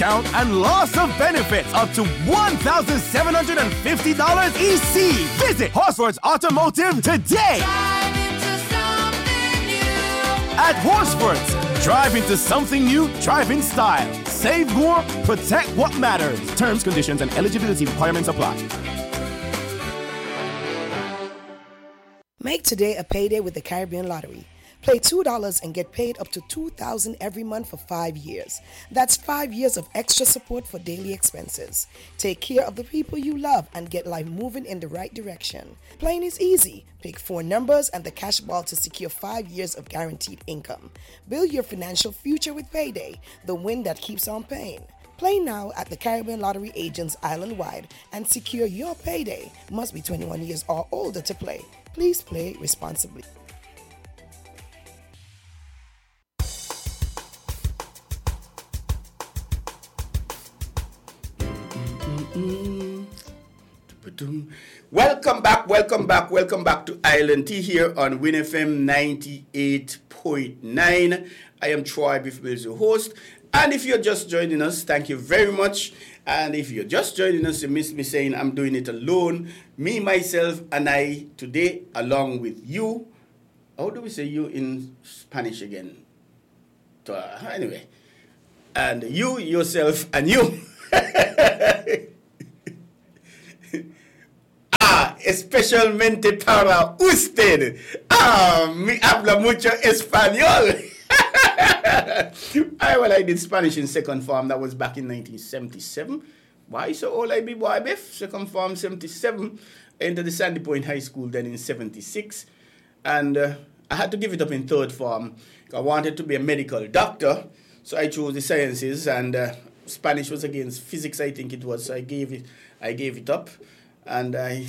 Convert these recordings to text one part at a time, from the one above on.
discount and loss of benefits up to $1,750 EC. Visit Horsewords Automotive today. Drive into something new. At Horsewords, drive into something new, drive in style. Save more, protect what matters. Terms, conditions, and eligibility requirements apply. Make today a payday with the Caribbean Lottery. Play $2 and get paid up to $2,000 every month for 5 years. That's 5 years of extra support for daily expenses. Take care of the people you love and get life moving in the right direction. Playing is easy. Pick 4 numbers and the cash ball to secure 5 years of guaranteed income. Build your financial future with Payday, the win that keeps on paying. Play now at the Caribbean Lottery agents island-wide and secure your payday. Must be 21 years or older to play. Please play responsibly. Welcome back to Island Tea here on Win FM 98.9. I am Troy Biffmills, your host. And if you're just joining us, thank you very much. And if you're just joining us, you missed me saying I'm doing it alone. Me, myself, and I today, along with you. How do we say you in Spanish again? Anyway. And you, yourself, and you. Especialmente para usted. Me habla mucho español. I did Spanish in second form. That was back in 1977. Why so old I be, boy, Biff? Second form, 77. Entered the Sandy Point High School then in 76. And I had to give it up in third form. I wanted to be a medical doctor. So I chose the sciences, and Spanish was against physics, I think it was. So I gave it up. And I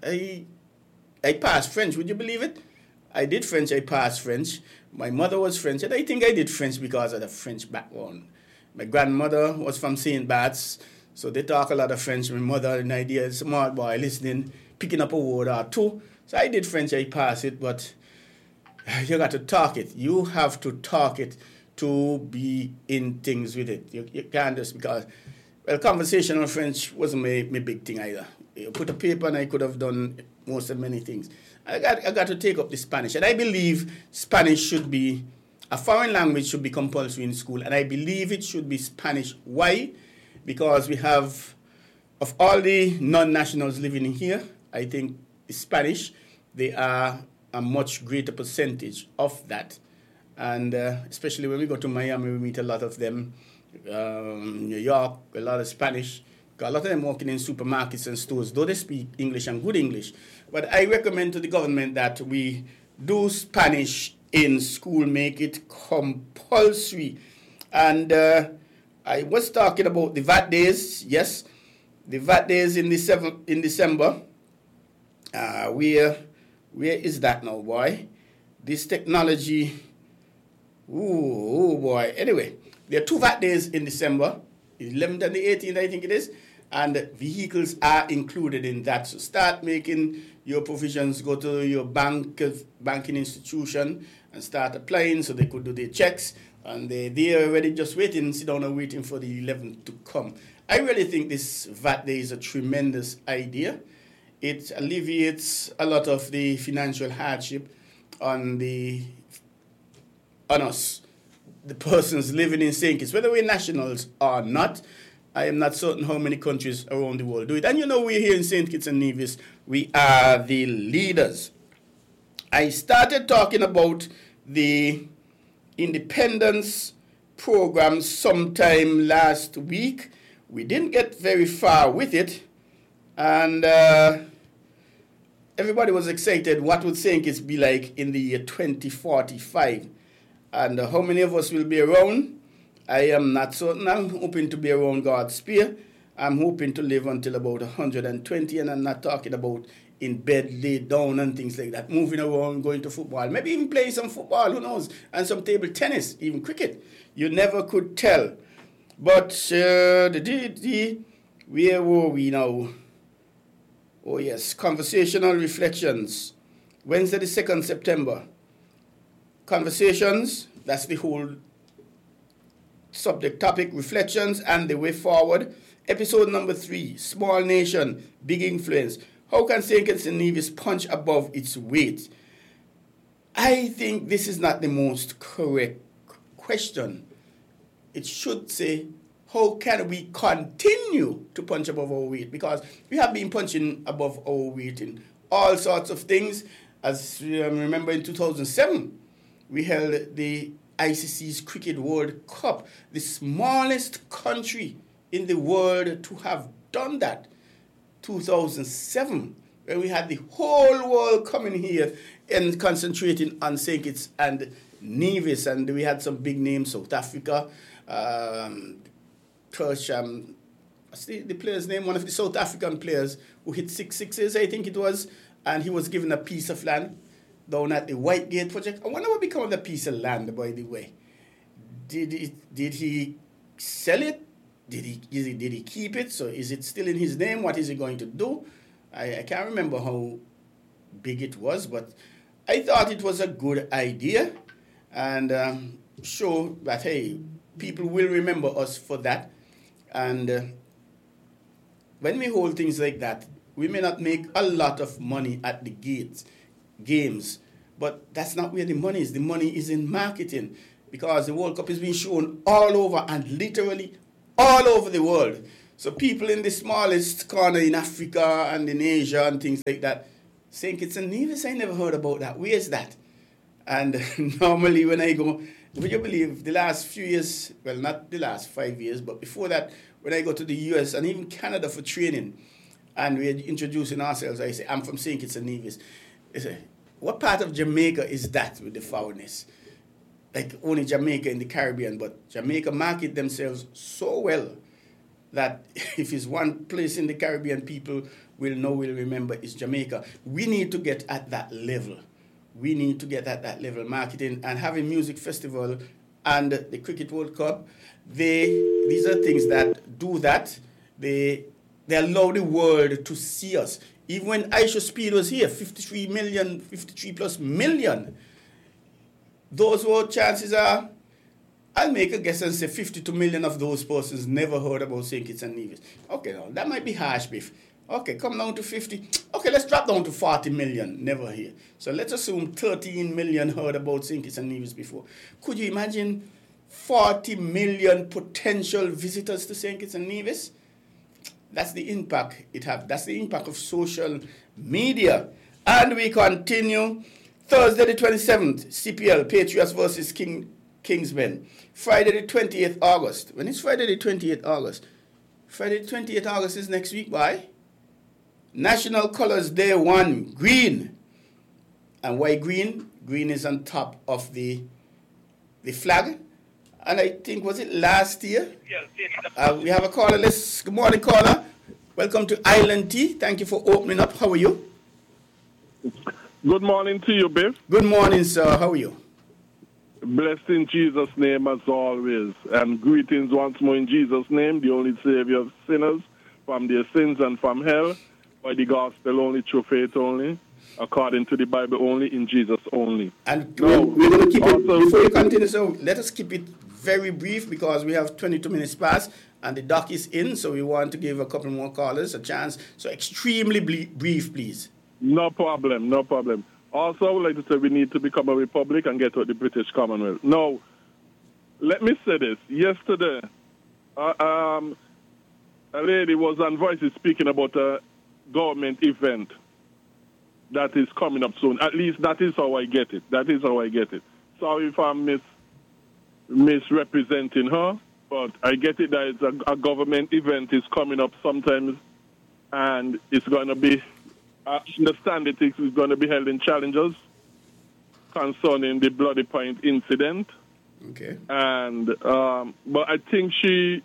passed French. Would you believe it? I did French. I passed French. My mother was French, and I think I did French because of the French background. My grandmother was from St. Bart's, so they talk a lot of French. My mother, an idea, smart boy, listening, picking up a word or two. So I did French. I passed it, but you got to talk it. You have to talk it to be in things with it. You can't just because, well, conversational French wasn't my big thing either. You put a paper and I could have done most of many things. I got to take up the Spanish. And I believe Spanish should be, a foreign language should be compulsory in school. And I believe it should be Spanish. Why? Because we have, of all the non-nationals living in here, I think Spanish, they are a much greater percentage of that. And especially when we go to Miami, we meet a lot of them. New York, a lot of Spanish. A lot of them working in supermarkets and stores, though they speak English and good English. But I recommend to the government that we do Spanish in school, make it compulsory. And I was talking about the VAT days. Yes, the VAT days in December. Where is that now, boy? This technology. Oh boy. Anyway, there are 2 VAT days in December, the 11th and the 18th, I think it is. And vehicles are included in that. So start making your provisions, go to your banking institution and start applying so they could do their checks. And they're already just waiting, sit down and waiting for the 11th to come. I really think this VAT Day is a tremendous idea. It alleviates a lot of the financial hardship on us, the persons living in St. Kitts, whether we're nationals or not. I am not certain how many countries around the world do it. And you know, we're here in St. Kitts and Nevis. We are the leaders. I started talking about the independence program sometime last week. We didn't get very far with it. And everybody was excited. What would St. Kitts be like in the year 2045? And how many of us will be around? I am not certain. I'm hoping to be around God's spear. I'm hoping to live until about 120, and I'm not talking about in bed, laid down, and things like that, moving around, going to football, maybe even playing some football, who knows, and some table tennis, even cricket. You never could tell. But where were we now? Oh, yes, conversational reflections. Wednesday, the 2nd September. Conversations, that's the whole subject topic, reflections and the way forward. Episode number 3, small nation, big influence. How can St. Kitts and Nevis punch above its weight? I think this is not the most correct question. It should say, how can we continue to punch above our weight? Because we have been punching above our weight in all sorts of things. As you remember, in 2007, we held the ICC's Cricket World Cup, the smallest country in the world to have done that. 2007, when we had the whole world coming here and concentrating on St. Kitts and Nevis, and we had some big names, South Africa, Kersham, what's the player's name? One of the South African players who hit 6 sixes, I think it was, and he was given a piece of land down at the Whitegate project. I wonder what became of the piece of land, by the way. Did he sell it? Did he keep it? So is it still in his name? What is he going to do? I can't remember how big it was, but I thought it was a good idea and show that, hey, people will remember us for that. And when we hold things like that, we may not make a lot of money at the games, but that's not where the money is. The money is in marketing, because the World Cup is being shown all over, and literally all over the world. So people in the smallest corner in Africa and in Asia and things like that, St. Kitts and Nevis, I never heard about that. Where is that? And normally when I go, would you believe the last few years, well, not the last 5 years, but before that, when I go to the US and even Canada for training, and we're introducing ourselves, I say, I'm from St. Kitts and Nevis. They say, what part of Jamaica is that with the foulness? Like only Jamaica in the Caribbean, but Jamaica market themselves so well that if it's one place in the Caribbean people will remember is Jamaica. We need to get at that level. We need to get at that level, marketing and having music festival and the Cricket World Cup. These are things that do that. They allow the world to see us. Even when Aisha Speed was here, 53 plus million. Those what chances are, I'll make a guess and say 52 million of those persons never heard about St. Kitts and Nevis. Okay, now that might be harsh, Biff. Okay, come down to 50. Okay, let's drop down to 40 million, never here. So let's assume 13 million heard about St. Kitts and Nevis before. Could you imagine 40 million potential visitors to St. Kitts and Nevis? That's the impact it has. That's the impact of social media. And we continue. Thursday the 27th, CPL, Patriots versus Kingsmen. Friday the 28th August. When is Friday the 28th August? Friday the 28th August is next week, why? National Colors Day 1, green. And why green? Green is on top of the flag. And I think, was it last year? We have a caller. Good morning, caller. Welcome to Island Tea. Thank you for opening up. How are you? Good morning to you, Biff. Good morning, sir. How are you? Blessed in Jesus' name as always. And greetings once more in Jesus' name, the only Savior of sinners from their sins and from hell, by the gospel only, through faith only, according to the Bible only, in Jesus only. And we're going to keep it, before you continue, so let us keep it very brief because we have 22 minutes past and the dock is in, so we want to give a couple more callers a chance. So extremely brief, please. No problem, no problem. Also, I would like to say we need to become a republic and get out the British Commonwealth. Now, let me say this. Yesterday, a lady was on Voices speaking about a government event that is coming up soon. At least that is how I get it. That is how I get it. Sorry if I'm misrepresenting her, but I get it that it's a government event is coming up sometimes, and it's going to be, I understand it is going to be held in Challengers concerning the Bloody Point incident. Okay. And but I think she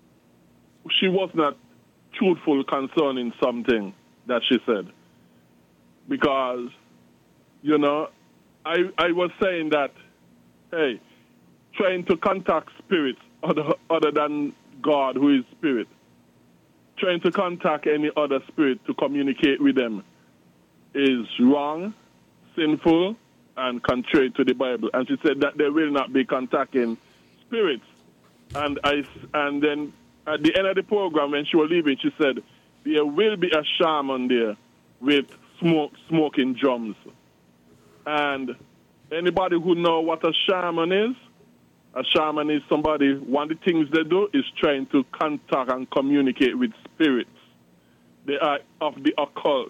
was not truthful concerning something that she said, because you know I was saying that, hey, trying to contact spirits other than God, who is spirit, trying to contact any other spirit to communicate with them is wrong, sinful, and contrary to the Bible. And she said that they will not be contacting spirits And then at the end of the program, when she was leaving, she said, there will be a shaman there with smoking drums. And anybody who know what a shaman is somebody, one of the things they do is trying to contact and communicate with spirits. They are of the occult.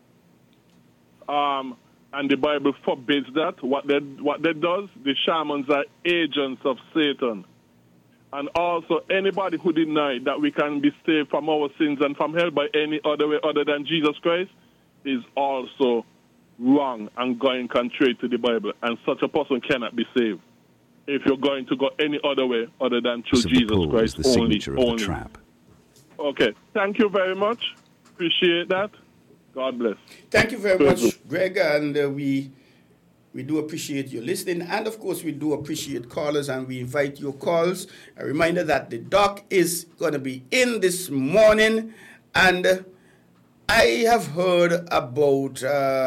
And the Bible forbids that. What they does, the shamans are agents of Satan. And also, anybody who denies that we can be saved from our sins and from hell by any other way other than Jesus Christ is also wrong and going contrary to the Bible. And such a person cannot be saved if you're going to go any other way other than through So Jesus the pull Christ is the only. signature of the trap. Okay. Thank you very much. Appreciate that. God bless. Thank you very much, Greg, and we do appreciate you listening, and of course we do appreciate callers, and we invite your calls. A reminder that the doc is going to be in this morning, and I have heard about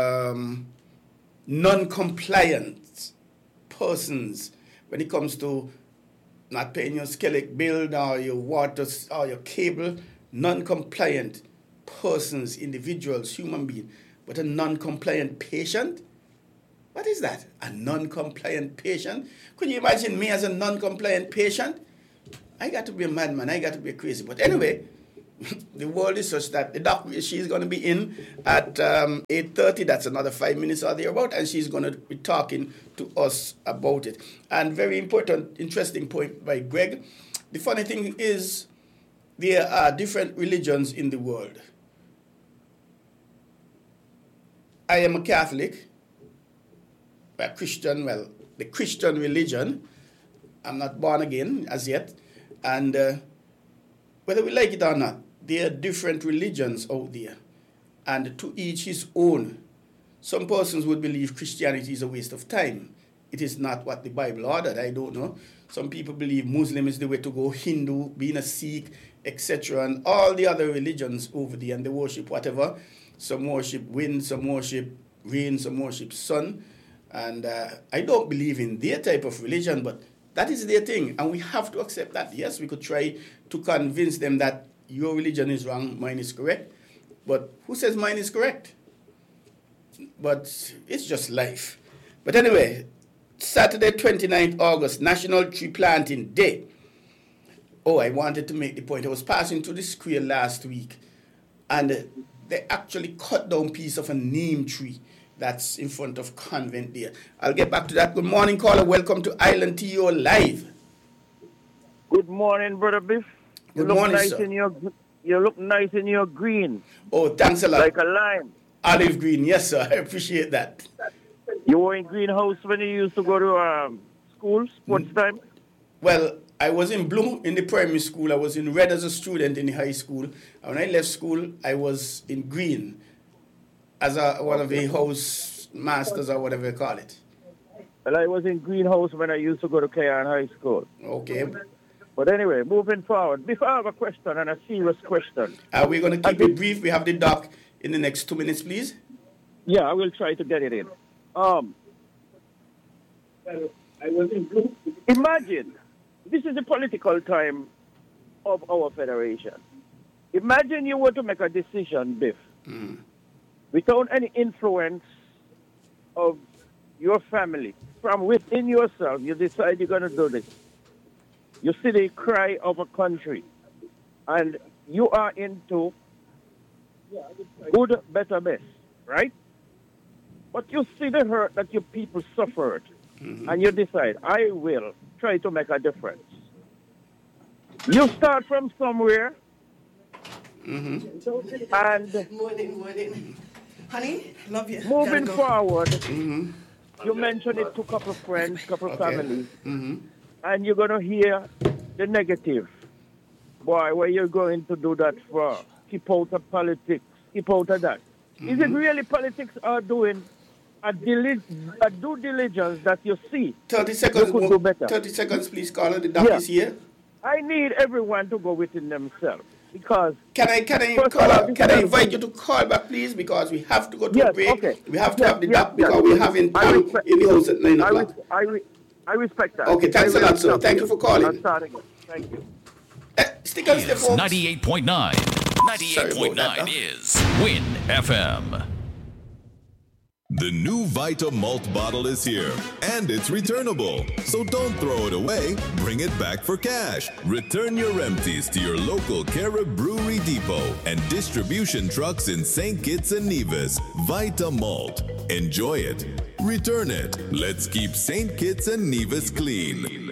non-compliant persons when it comes to not paying your Skellig bill or your water or your cable. Non-compliant persons, individuals, human beings, but a non-compliant patient? What is that? A non-compliant patient? Could you imagine me as a non-compliant patient? I got to be a madman. I got to be crazy. But anyway, the world is such that the doctor, she's going to be in at 8:30. That's another 5 minutes or thereabout, and she's going to be talking to us about it. And very important, interesting point by Greg. The funny thing is, there are different religions in the world. I am a Catholic, a Christian, well, the Christian religion. I'm not born again as yet. And whether we like it or not, there are different religions out there. And to each his own. Some persons would believe Christianity is a waste of time. It is not what the Bible ordered, I don't know. Some people believe Muslim is the way to go, Hindu, being a Sikh, etc. And all the other religions over there, and they worship whatever. Some worship wind, some worship rain, some worship sun. And I don't believe in their type of religion, but that is their thing. And we have to accept that. Yes, we could try to convince them that your religion is wrong, mine is correct. But who says mine is correct? But it's just life. But anyway, Saturday, 29th August, National Tree Planting Day. Oh, I wanted to make the point. I was passing through the square last week, and they actually cut down a piece of a neem tree that's in front of Convent there. I'll get back to that. Good morning, caller. Welcome to Island TO Live. Good morning, Brother Biff. Good morning, nice sir. You look nice in your green. Oh, thanks a lot. Like a lime. Olive green, yes, sir. I appreciate that. You were in greenhouse when you used to go to school, sports time? Well, I was in blue in the primary school. I was in red as a student in the high school. And when I left school, I was in green as one of the house masters or whatever you call it. Well, I was in greenhouse when I used to go to Cairn High School. Okay. But anyway, moving forward. Before I have a question, and a serious question. We're going to keep it brief. We have the doc in the next 2 minutes, please. Yeah, I will try to get it in. Imagine, this is the political time of our federation. Imagine you were to make a decision, Biff, without any influence of your family. From within yourself, you decide you're going to do this. You see the cry of a country, and you are into good, better, best, right? But you see the hurt that your people suffered, and you decide, I will try to make a difference. You start from somewhere, and Morning. Honey, love you. moving forward, you mentioned it to a couple of friends, couple of families, and you're going to hear the negative. Boy, what you're going to do that for? Keep out of politics, keep out of that. Is it really politics are doing a due diligence that you see? 30 seconds. You could do better. 30 seconds, please, caller. The doc is here. I need everyone to go within themselves because. Can I invite you to call back, please? Because we have to go to a break. Okay. We have to have the doc because we're having time in the house at 9 o'clock. I respect that. Okay, thanks a lot, sir. Thank you for calling. I'm starting. Thank you. Stick and stay, Is folks. 98.9. 98.9 is Win FM. The new Vita Malt bottle is here, and it's returnable. So don't throw it away, bring it back for cash. Return your empties to your local Carib Brewery Depot and distribution trucks in St. Kitts and Nevis. Vita Malt. Enjoy it. Return it. Let's keep St. Kitts and Nevis clean.